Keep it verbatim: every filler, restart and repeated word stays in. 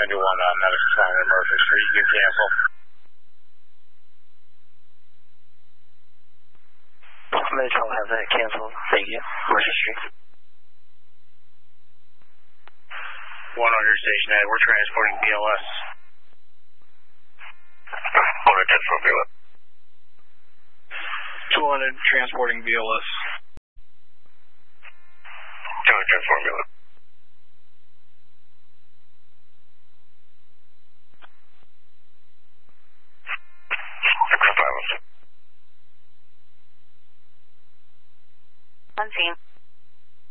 ninety-one on Madison County, Murphy Street. You cancel. Mitch, I'll have that canceled. Thank you. Murphy Street. one hundred Station A, we're transporting B L S. one hundred ten for B L S. two hundred transporting B L S. two hundred ten for B L S. On scene.